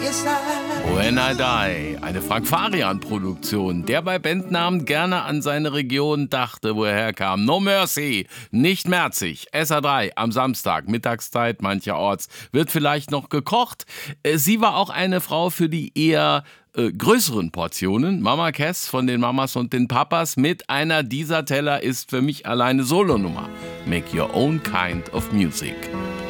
Yes, I. When I Die, eine Frank Farian-Produktion, der bei Bandnamen gerne an seine Region dachte, wo er herkam. No Mercy, nicht Merzig, SA3 am Samstag, Mittagszeit mancherorts, wird vielleicht noch gekocht. Sie war auch eine Frau für die eher größeren Portionen. Mama Cass von den Mamas und den Papas mit einer dieser Teller ist für mich alleine Solonummer. Make your own kind of music.